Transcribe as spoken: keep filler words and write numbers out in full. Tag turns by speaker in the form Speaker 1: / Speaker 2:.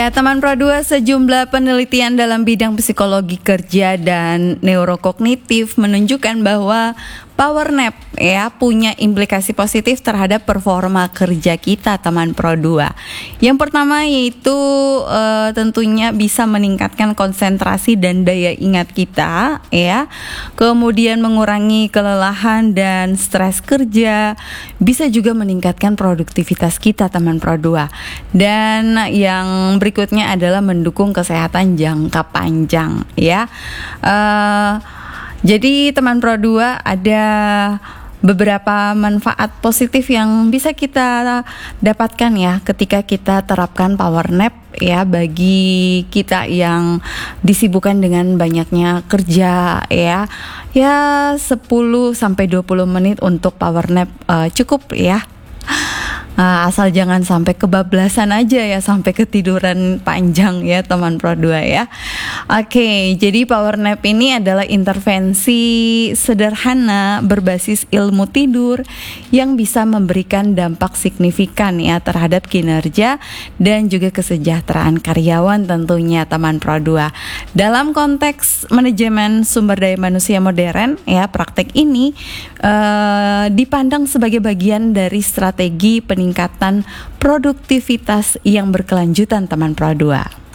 Speaker 1: Ya, teman Pro dua, sejumlah penelitian dalam bidang psikologi kerja dan neurokognitif menunjukkan bahwa power nap ya punya implikasi positif terhadap performa kerja kita, teman Pro dua. Yang pertama yaitu uh, tentunya bisa meningkatkan konsentrasi dan daya ingat kita ya. Kemudian mengurangi kelelahan dan stres kerja, bisa juga meningkatkan produktivitas kita, teman Pro dua. Dan yang berikutnya adalah mendukung kesehatan jangka panjang ya. Uh, jadi teman Pro dua, ada beberapa manfaat positif yang bisa kita dapatkan ya ketika kita terapkan power nap ya, bagi kita yang disibukkan dengan banyaknya kerja ya. Ya sepuluh sampai dua puluh menit untuk power nap uh, cukup ya. Uh, asal jangan sampai kebablasan aja ya, sampai ketiduran panjang ya teman Pro dua ya. Oke, okay, jadi power nap ini adalah intervensi sederhana berbasis ilmu tidur yang bisa memberikan dampak signifikan ya terhadap kinerja dan juga kesejahteraan karyawan tentunya, teman Pro dua. Dalam konteks manajemen sumber daya manusia modern ya, praktek ini uh, dipandang sebagai bagian dari strategi peningkatan produktivitas yang berkelanjutan, teman Pro dua.